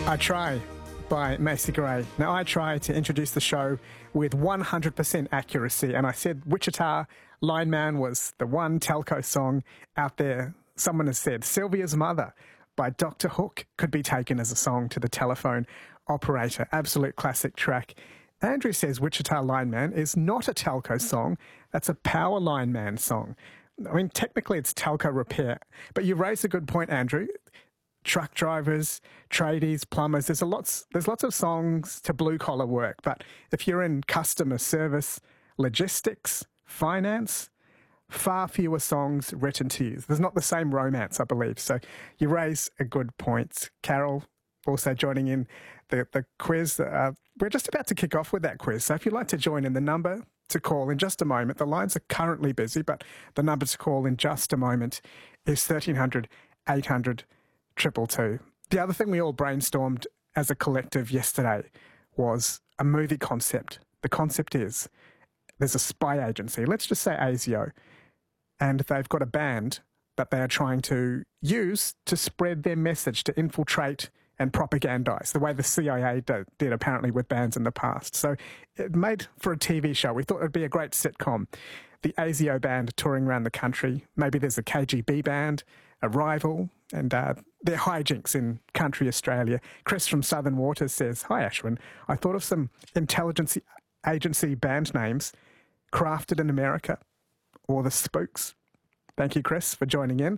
I Try by Macy Gray. Now, I try to introduce the show with 100% accuracy, and I said Wichita Lineman was the one Telco song out there. Someone has said Sylvia's Mother by Dr. Hook could be taken as a song to the telephone operator. Absolute classic track. Andrew says Wichita Lineman is not a Telco song. That's a Power Lineman song. I mean, technically it's telco repair, but you raise a good point, Andrew. Truck drivers, tradies, plumbers, there's lots of songs to blue-collar work, but if you're in customer service, logistics, finance, far fewer songs written to you. There's not the same romance, I believe. So you raise a good point. Carol also joining in the quiz. We're just about to kick off with that quiz. So if you'd like to join in, the number to call in just a moment. The lines are currently busy, but the number to call in just a moment is 1300 800 222. The other thing we all brainstormed as a collective yesterday was a movie concept. The concept is there's a spy agency, let's just say ASIO, and they've got a band that they are trying to use to spread their message, to infiltrate and propagandize, the way the CIA did apparently with bands in the past. So it made for a TV show. We thought it would be a great sitcom. The ASIO band touring around the country. Maybe there's a KGB band, a rival, and their hijinks in country Australia. Chris from Southern Waters says, "Hi Ashwin, I thought of some intelligence agency band names, Crafted in America or the Spooks." Thank you, Chris, for joining in.